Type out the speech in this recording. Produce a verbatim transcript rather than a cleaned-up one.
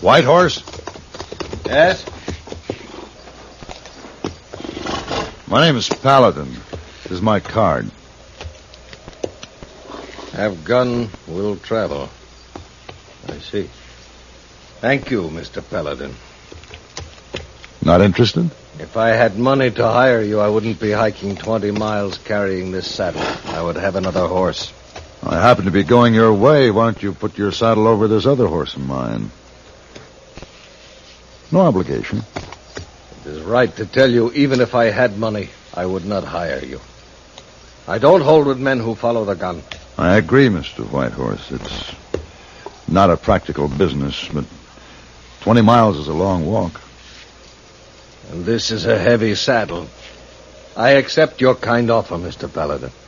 White Horse? Yes? My name is Paladin. This is my card. Have gun, will travel. I see. Thank you, Mister Paladin. Not interested? If I had money to hire you, I wouldn't be hiking twenty miles carrying this saddle. I would have another horse. I happen to be going your way. Why don't you put your saddle over this other horse of mine? No obligation. It is right to tell you, even if I had money, I would not hire you. I don't hold with men who follow the gun. I agree, Mister Whitehorse. It's not a practical business, but twenty miles is a long walk. And this is a heavy saddle. I accept your kind offer, Mister Paladin.